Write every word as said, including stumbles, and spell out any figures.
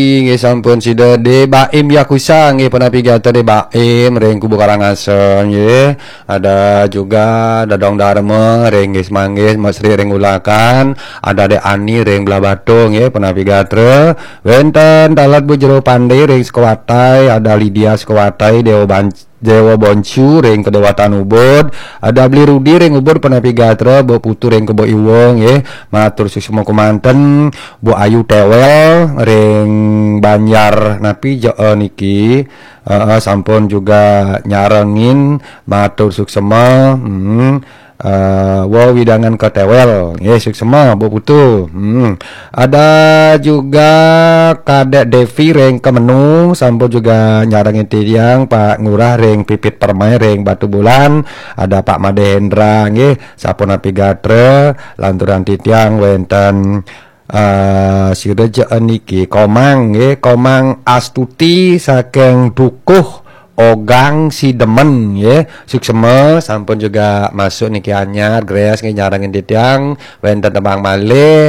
Nggih sampun sida de Baim Yakuza nggih penapigato de Baim ring kubu Karangasem nggih. Ada juga Dadong Dharma ring geus manggih Mesri ring Ulakan, ada de Ani ring belah Batu nggih penapigato. Wenten Talat Bu Jero Pandai ring Sekowatai, ada Lydia Sekowatai Dewa Banci Dewa Boncu ring Kedewatan Ubud, ada Beli Rudi ring Ubud penapi gatra, Bu Putu ring Kebo Iwong nggih. Matur suksema kumanten Bu Ayu Tewel ring Banjar napi jo uh, niki uh, sampun juga nyarengin matur suksema. hmm. Uh, wow widangan ke Tewel ya suksema Bu Putu. hmm. Ada juga Kadek Devi ring Kemenung sampun juga nyarengin tiang Pak Ngurah ring Pipit Permai ring Batu Bulan, ada Pak Madehendra nggih sampun api gatre lanturan titiang wenten Uh, si reje niki Komang nggih, Komang Astuti saking Dukuh Ogang si demen ya suksema sampun juga masuk niki anyar Grace nggih nyarengin titiang wenten tembang malih